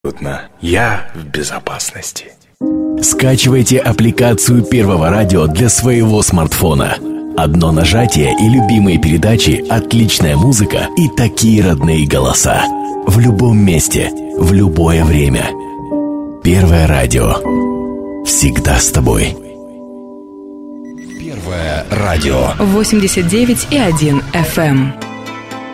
Я в безопасности. Скачивайте аппликацию Первого радио для своего смартфона. Одно нажатие и любимые передачи, отличная музыка и такие родные голоса. В любом месте, в любое время. Первое радио. Всегда с тобой. Первое радио. 89,1 FM.